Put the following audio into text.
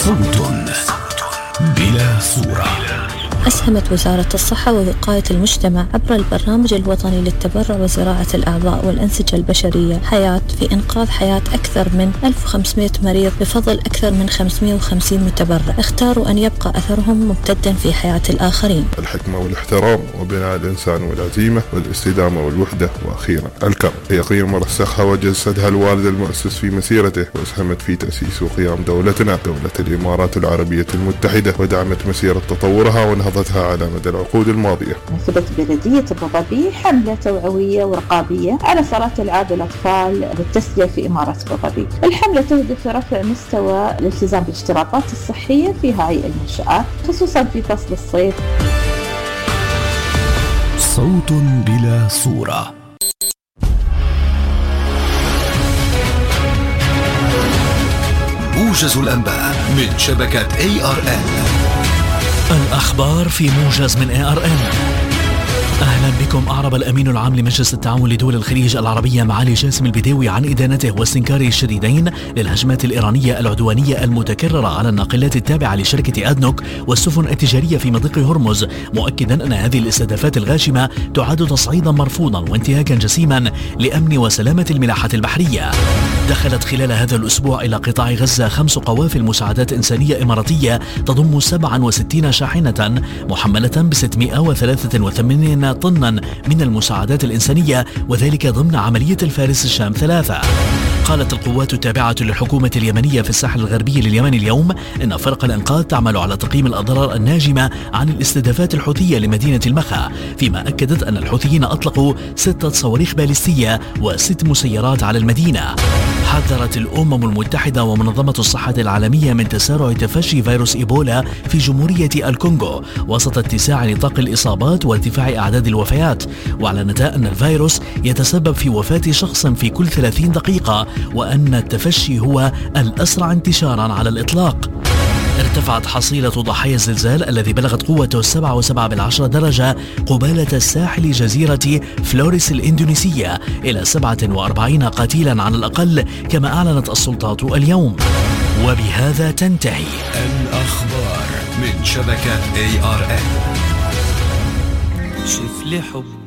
صوت بلا صورة. أسهمت وزارة الصحة ووقاية المجتمع عبر البرنامج الوطني للتبرع وزراعة الأعضاء والأنسجة البشرية حياة في إنقاذ حياة أكثر من 1500 مريض بفضل أكثر من 550 متبرع اختاروا أن يبقى أثرهم ممتدا في حياة الآخرين. الحكمة والاحترام وبناء الإنسان والعزيمة والاستدامة والوحدة، وأخيرا الكرم هي قيم رسخها وجسدها الوالد المؤسس في مسيرته، وأسهمت في تأسيس وقيام دولتنا دولة الإمارات العربية المتحدة، ودعمت مسيرة تطورها ونهضتها على مدى العقود الماضية. نفذت بلدية أبو ظبي حملة توعوية ورقابية على صلاة ألعاب الأطفال للتسلية في إمارة أبو ظبي. الحملة تهدف لرفع مستوى الالتزام بالاشتراطات الصحية في هذه المنشآت خصوصا في فصل الصيف. صوت بلا صورة. موجز الأنباء من شبكة ARN. الأخبار في موجز من ARN. أهلا بكم. أعرب الأمين العام لمجلس التعاون لدول الخليج العربية معالي جاسم البديوي عن إدانته واستنكاره الشديدين للهجمات الإيرانية العدوانية المتكررة على الناقلات التابعة لشركة أدنوك والسفن التجارية في مضيق هرمز، مؤكدا أن هذه الاستهدافات الغاشمة تعد تصعيدا مرفوضا وانتهاكا جسيما لأمن وسلامة الملاحة البحرية. دخلت خلال هذا الأسبوع إلى قطاع غزة 5 قوافل مساعدات إنسانية إماراتية تضم 67 شاحنة محملة ب 683 طنا من المساعدات الإنسانية، وذلك ضمن عملية الفارس الشام 3. قالت القوات التابعة للحكومة اليمنية في الساحل الغربي لليمن اليوم إن فرق الإنقاذ تعمل على تقييم الأضرار الناجمة عن الاستهدافات الحوثية لمدينة المخا، فيما أكدت أن الحوثيين أطلقوا 6 صواريخ باليستية و6 مسيرات على المدينة. حذرت الأمم المتحدة ومنظمة الصحة العالمية من تسارع تفشي فيروس إيبولا في جمهورية الكونغو وسط اتساع نطاق الإصابات وارتفاع أعداد الوفيات، وأعلنتا أن الفيروس يتسبب في وفاة شخص في كل 30 دقيقة، وأن التفشي هو الأسرع انتشارا على الإطلاق. ارتفعت حصيلة ضحايا الزلزال الذي بلغت قوته 7.7 درجة قبالة ساحل جزيرة فلوريس الإندونيسية إلى 47 قتيلا على الأقل، كما أعلنت السلطات اليوم. وبهذا تنتهي الأخبار من شبكة ARN. شوف لي حب